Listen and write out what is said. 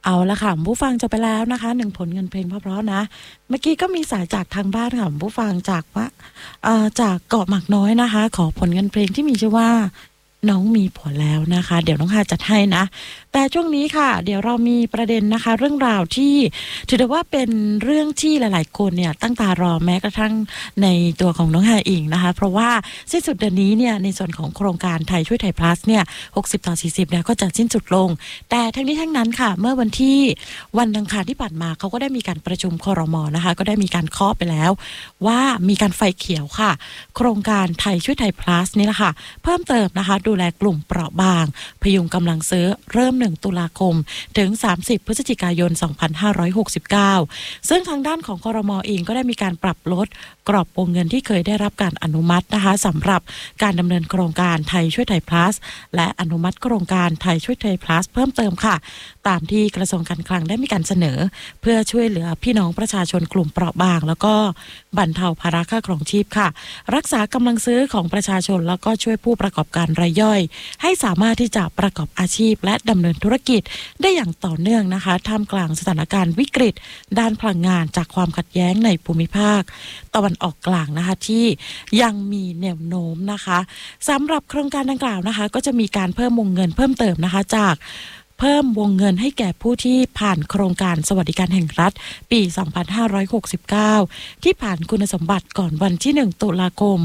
เอาละค่ะผู้ฟังจบไปแล้วนะคะ1ผลงานเพลงเพราะๆนะเมื่อกี้ก็มีสายจากทางบ้านค่ะผู้ฟังจากว่าจากเกาะหมากน้อยนะคะขอผลงานเพลงที่มีชื่อว่าน้องมีผัวแล้วนะคะเดี๋ยวน้องฮาจัดให้นะแต่ช่วงนี้ค่ะเดี๋ยวเรามีประเด็นนะคะเรื่องราวที่ถือได้ว่าเป็นเรื่องที่หลายๆคนเนี่ยตั้งตารอแม้กระทั่งในตัวของน้องฮาเองนะคะเพราะว่าสิ้นสุดเดือนนี้เนี่ยในส่วนของโครงการไทยช่วยไทย plus เนี่ย60/40เนี่ยก็จะสิ้นสุดลงแต่ทั้งนี้ทั้งนั้นค่ะเมื่อวันที่วันอังคารที่ผ่านมาเขาก็ได้มีการประชุมครม.นะคะก็ได้มีการเคาะไปแล้วว่ามีการไฟเขียวค่ะโครงการไทยช่วยไทย plus นี่แหละค่ะเพิ่มเติมนะคะดูแลกลุ่มเปราะบางพยุงกำลังซื้อเริ่ม1ตุลาคมถึง30พฤศจิกายน2569ซึ่งทางด้านของครม.เองก็ได้มีการปรับลดกรอบวงเงินที่เคยได้รับการอนุมัตินะคะสำหรับการดำเนินโครงการไทยช่วยไทย plus และอนุมัติโครงการไทยช่วยไทย plus เพิ่มเติมค่ะตามที่กระทรวงการคลังได้มีการเสนอเพื่อช่วยเหลือพี่น้องประชาชนกลุ่มเปราะบางแล้วก็บรรเทาภาระค่าครองชีพค่ะรักษากำลังซื้อของประชาชนแล้วก็ช่วยผู้ประกอบการรายย่อยให้สามารถที่จะประกอบอาชีพและดำเนินธุรกิจได้อย่างต่อเนื่องนะคะท่ามกลางสถานการณ์วิกฤตด้านพลังงานจากความขัดแย้งในภูมิภาคตะวันออกกลางนะคะที่ยังมีแนวโน้มนะคะสำหรับโครงการดังกล่าวนะคะก็จะมีการเพิ่มวงเงินเพิ่มเติมนะคะจากเพิ่มวงเงินให้แก่ผู้ที่ผ่านโครงการสวัสดิการแห่งรัฐปี2569ที่ผ่านคุณสมบัติก่อนวันที่1ตุลาคม